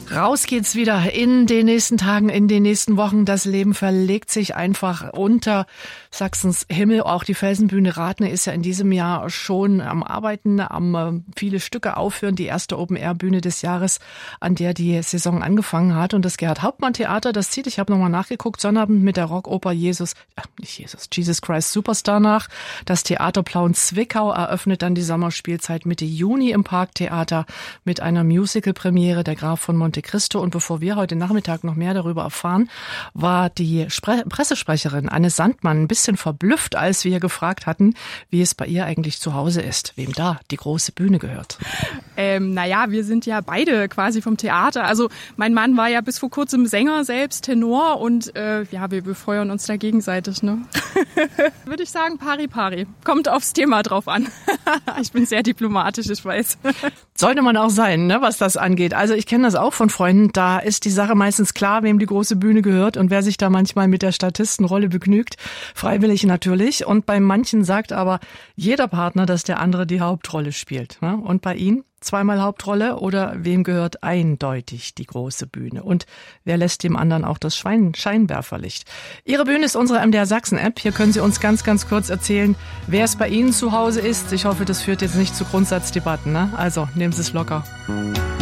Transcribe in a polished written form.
Raus geht's wieder in den nächsten Tagen, in den nächsten Wochen. Das Leben verlegt sich einfach unter Sachsens Himmel. Auch die Felsenbühne Ratne ist ja in diesem Jahr schon am Arbeiten, am viele Stücke aufführen. Die erste Open-Air-Bühne des Jahres, an der die Saison angefangen hat. Und das Gerhard-Hauptmann-Theater, das zieht, ich habe nochmal nachgeguckt, Sonnabend mit der Rockoper Jesus Christ Superstar nach. Das Theater Plauen Zwickau eröffnet dann die Sommerspielzeit Mitte Juni im Parktheater mit einer Musical-Premiere, Der Graf von Monte Cristo. Und bevor wir heute Nachmittag noch mehr darüber erfahren, war die Pressesprecherin Anne Sandmann ein bisschen verblüfft, als wir gefragt hatten, wie es bei ihr eigentlich zu Hause ist, wem da die große Bühne gehört. Wir sind ja beide quasi vom Theater. Also mein Mann war ja bis vor kurzem Sänger selbst, Tenor, und wir befeuern uns da gegenseitig. Ne? Würde ich sagen, pari pari. Kommt aufs Thema drauf an. Ich bin sehr diplomatisch, ich weiß. Sollte man auch sein, ne, was das angeht. Also ich kenne das auch von Freunden, da ist die Sache meistens klar, wem die große Bühne gehört und wer sich da manchmal mit der Statistenrolle begnügt. Freiwillig natürlich. Und bei manchen sagt aber jeder Partner, dass der andere die Hauptrolle spielt. Ne? Und bei Ihnen? Zweimal Hauptrolle oder wem gehört eindeutig die große Bühne? Und wer lässt dem anderen auch das Scheinwerferlicht? Ihre Bühne ist unsere MDR Sachsen-App. Hier können Sie uns ganz, ganz kurz erzählen, wer es bei Ihnen zu Hause ist. Ich hoffe, das führt jetzt nicht zu Grundsatzdebatten. Ne? Also nehmen Sie es locker.